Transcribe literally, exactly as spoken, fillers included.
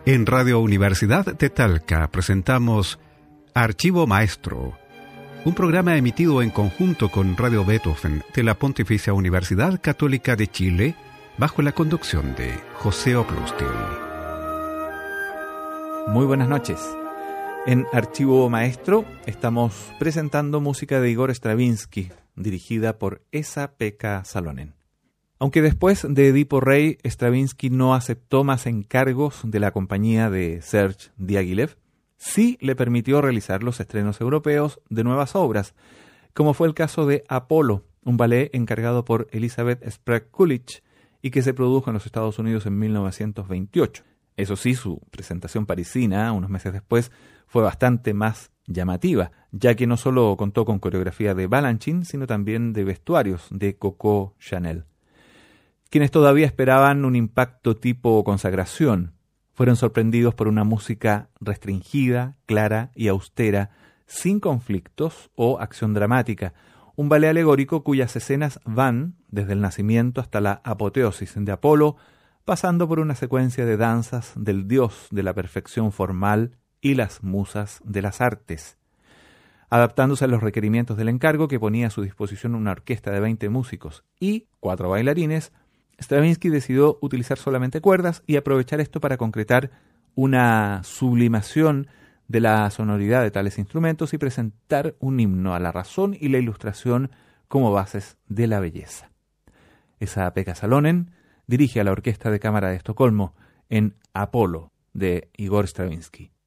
En Radio Universidad de Talca presentamos Archivo Maestro, un programa emitido en conjunto con Radio Beethoven de la Pontificia Universidad Católica de Chile, bajo la conduccción de José Oclustil. Muy buenas noches. En Archivo Maestro estamos presentando música de Igor Stravinsky, dirigida por Esa-Pekka Salonen. Aunque después de Edipo Rey, Stravinsky no aceptó más encargos de la compañía de Serge Diaghilev, sí le permitió realizar los estrenos europeos de nuevas obras, como fue el caso de Apolo, un ballet encargado por Elizabeth Sprague-Coolidge y que se produjo en los Estados Unidos en mil novecientos veintiocho. Eso sí, su presentación parisina, unos meses después, fue bastante más llamativa, ya que no solo contó con coreografía de Balanchine, sino también de vestuarios de Coco Chanel. Quienes todavía esperaban un impacto tipo consagración fueron sorprendidos por una música restringida, clara y austera, sin conflictos o acción dramática, un ballet alegórico cuyas escenas van desde el nacimiento hasta la apoteosis de Apolo, pasando por una secuencia de danzas del dios de la perfección formal y las musas de las artes. Adaptándose a los requerimientos del encargo, que ponía a su disposición una orquesta de veinte músicos y cuatro bailarines, Stravinsky decidió utilizar solamente cuerdas y aprovechar esto para concretar una sublimación de la sonoridad de tales instrumentos y presentar un himno a la razón y la ilustración como bases de la belleza. Esa-Pekka Salonen dirige a la Orquesta de Cámara de Estocolmo en Apolo de Igor Stravinsky.